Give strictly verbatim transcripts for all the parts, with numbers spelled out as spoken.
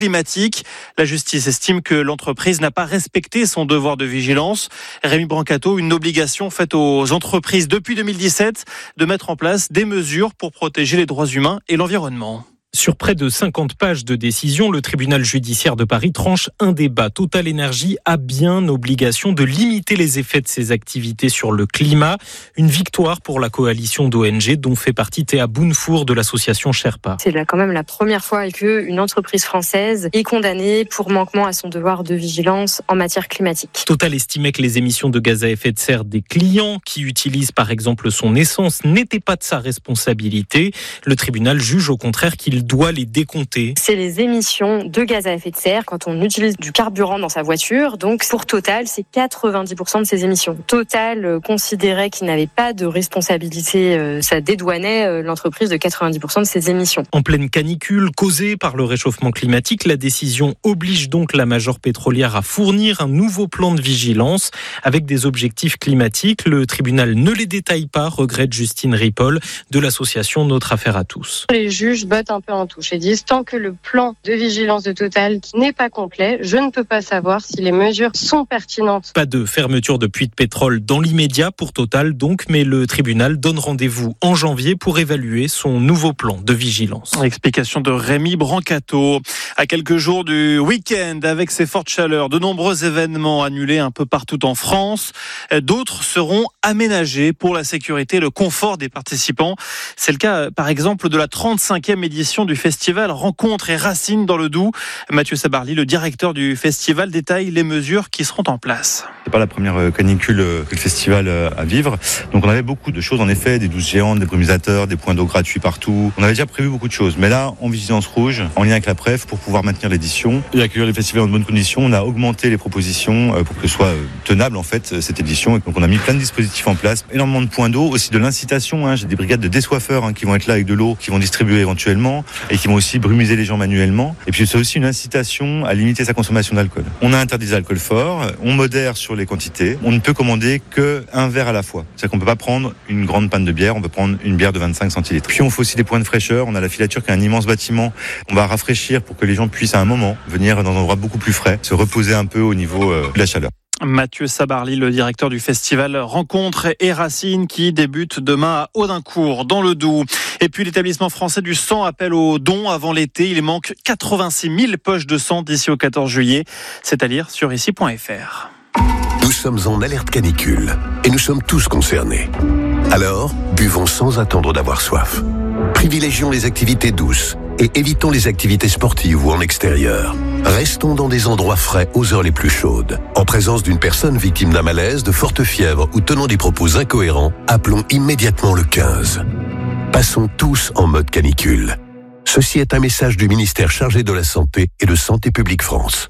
climatique. La justice estime que l'entreprise n'a pas respecté son devoir de vigilance. Rémi Brancato, une obligation faite aux entreprises depuis deux mille dix-sept de mettre en place des mesures pour protéger les droits humains et l'environnement. Sur près de cinquante pages de décision, le tribunal judiciaire de Paris tranche un débat. Total Energy a bien l'obligation de limiter les effets de ses activités sur le climat. Une victoire pour la coalition d'O N G dont fait partie Théa Bounfour de l'association Sherpa. C'est là quand même la première fois qu'une entreprise française est condamnée pour manquement à son devoir de vigilance en matière climatique. Total estimait que les émissions de gaz à effet de serre des clients qui utilisent par exemple son essence n'étaient pas de sa responsabilité. Le tribunal juge au contraire qu'il doit les décompter. C'est les émissions de gaz à effet de serre quand on utilise du carburant dans sa voiture. Donc pour Total, c'est quatre-vingt-dix pour cent de ses émissions. Total considérait qu'il n'avait pas de responsabilité. Ça dédouanait l'entreprise de quatre-vingt-dix pour cent de ses émissions. En pleine canicule causée par le réchauffement climatique, la décision oblige donc la major pétrolière à fournir un nouveau plan de vigilance avec des objectifs climatiques. Le tribunal ne les détaille pas, regrette Justine Ripoll de l'association Notre Affaire à tous. Les juges bottent un peu en touche et disent tant que le plan de vigilance de Total n'est pas complet, je ne peux pas savoir si les mesures sont pertinentes. Pas de fermeture de puits de pétrole dans l'immédiat pour Total donc, mais le tribunal donne rendez-vous en janvier pour évaluer son nouveau plan de vigilance. Explication de Rémi Brancato. À quelques jours du week-end, avec ces fortes chaleurs, de nombreux événements annulés un peu partout en France. D'autres seront aménagés pour la sécurité et le confort des participants. C'est le cas, par exemple, de la trente-cinquième édition du festival Rencontres et Racines dans le Doubs. Mathieu Sabarly, le directeur du festival, détaille les mesures qui seront en place. C'est pas la première canicule que le festival a à vivre. Donc on avait beaucoup de choses en effet, des douches géantes, des brumisateurs, des points d'eau gratuits partout. On avait déjà prévu beaucoup de choses. Mais là, en vigilance rouge, en lien avec la Préf, pour pouvoir maintenir l'édition et accueillir les festivals en bonnes conditions, on a augmenté les propositions pour que ce soit tenable en fait cette édition. Et donc on a mis plein de dispositifs en place, énormément de points d'eau, aussi de l'incitation. Hein. J'ai des brigades de dessoiffeurs hein, qui vont être là avec de l'eau, qui vont distribuer éventuellement et qui vont aussi brumiser les gens manuellement. Et puis c'est aussi une incitation à limiter sa consommation d'alcool. On a interdit les alcools forts, on modère sur les quantités. On ne peut commander qu'un verre à la fois. C'est-à-dire qu'on ne peut pas prendre une grande panne de bière, on peut prendre une bière de vingt-cinq centilitres. Puis on fait aussi des points de fraîcheur. On a la filature qui est un immense bâtiment. On va rafraîchir pour que les gens puissent à un moment venir dans un endroit beaucoup plus frais, se reposer un peu au niveau de la chaleur. Mathieu Sabarly, le directeur du festival Rencontres et Racines qui débute demain à Audincourt dans le Doubs. Et puis l'établissement français du sang appelle aux dons avant l'été. Il manque quatre-vingt-six mille poches de sang d'ici au quatorze juillet. C'est à lire sur ici point f r. Nous sommes en alerte canicule et nous sommes tous concernés. Alors, buvons sans attendre d'avoir soif. Privilégions les activités douces et évitons les activités sportives ou en extérieur. Restons dans des endroits frais aux heures les plus chaudes. En présence d'une personne victime d'un malaise, de forte fièvre ou tenant des propos incohérents, appelons immédiatement le quinze. Passons tous en mode canicule. Ceci est un message du ministère chargé de la Santé et de Santé publique France.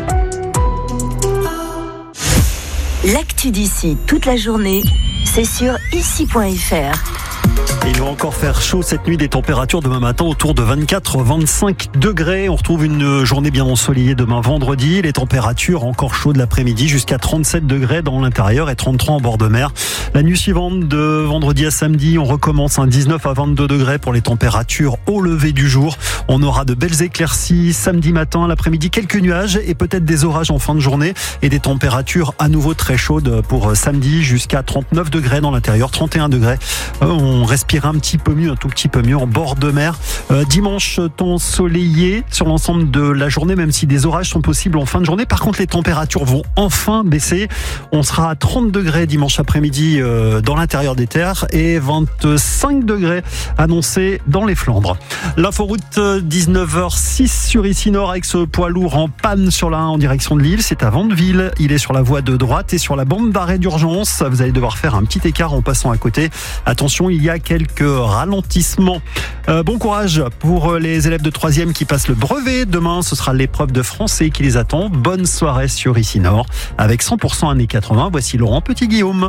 L'actu d'ici toute la journée, c'est sur ici point f r. Il va encore faire chaud cette nuit, des températures demain matin autour de vingt-quatre à vingt-cinq degrés. On retrouve une journée bien ensoleillée demain vendredi. Les températures encore chaudes l'après-midi jusqu'à trente-sept degrés dans l'intérieur et trente-trois en bord de mer. La nuit suivante de vendredi à samedi, on recommence un dix-neuf à vingt-deux degrés pour les températures au lever du jour. On aura de belles éclaircies samedi matin, l'après-midi quelques nuages et peut-être des orages en fin de journée et des températures à nouveau très chaudes pour samedi jusqu'à trente-neuf degrés dans l'intérieur, trente et un degrés. On respire un petit peu mieux, un tout petit peu mieux en bord de mer. Euh, dimanche, temps ensoleillé sur l'ensemble de la journée, même si des orages sont possibles en fin de journée. Par contre, les températures vont enfin baisser. On sera à trente degrés dimanche après-midi euh, dans l'intérieur des terres et vingt-cinq degrés annoncés dans les Flandres. L'inforoute dix-neuf heures six sur Ici Nord avec ce poids lourd en panne sur la un en direction de Lille. C'est à Vandeville. Il est sur la voie de droite et sur la bande d'arrêt d'urgence. Vous allez devoir faire un petit écart en passant à côté. Attention, il y a quelques ralentissements. Euh, bon courage pour les élèves de troisième qui passent le brevet. Demain, ce sera l'épreuve de français qui les attend. Bonne soirée sur Ici Nord. Avec cent pour cent années quatre-vingts, voici Laurent Petit-Guillaume.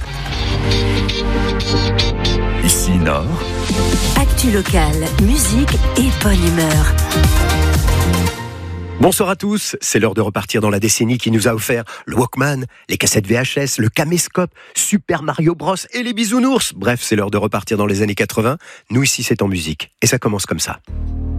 Ici Nord. Actu locale, musique et bonne humeur. Bonsoir à tous, c'est l'heure de repartir dans la décennie qui nous a offert le Walkman, les cassettes V H S, le caméscope, Super Mario Bros et les bisounours. Bref, c'est l'heure de repartir dans les années quatre-vingts. Nous ici, c'est en musique. Et ça commence comme ça.